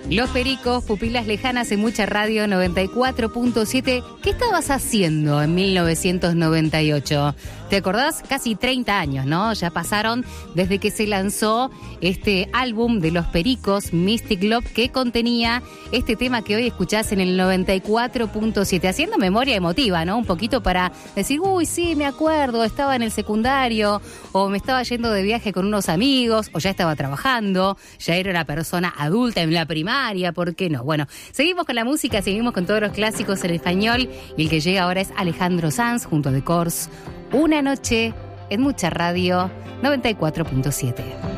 Los Pericos, Pupilas Lejanas en Mucha Radio 94.7. ¿Qué estabas haciendo en 1998? ¿Te acordás? Casi 30 años, ¿no? Ya pasaron desde que se lanzó este álbum de Los Pericos, Mystic Love, que contenía este tema que hoy escuchás en el 94.7. Haciendo memoria emotiva, ¿no? Un poquito para decir, uy, sí, me acuerdo, estaba en el secundario, o me estaba yendo de viaje con unos amigos, o ya estaba trabajando, ya era una persona adulta en la primaria, ¿por qué no? Bueno, seguimos con la música, seguimos con todos los clásicos en español, y el que llega ahora es Alejandro Sanz, junto a The Corrs. Una noche en Mucha Radio 94.7.